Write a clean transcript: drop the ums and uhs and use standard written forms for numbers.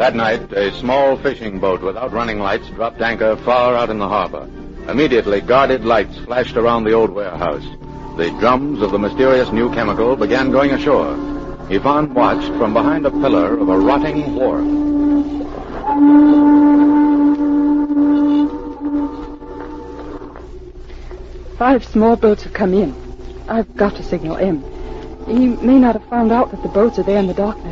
That night, a small fishing boat without running lights dropped anchor far out in the harbor. Immediately, guarded lights flashed around the old warehouse. The drums of the mysterious new chemical began going ashore. Yvonne watched from behind a pillar of a rotting wharf. Five small boats have come in. I've got to signal M. He may not have found out that the boats are there in the darkness.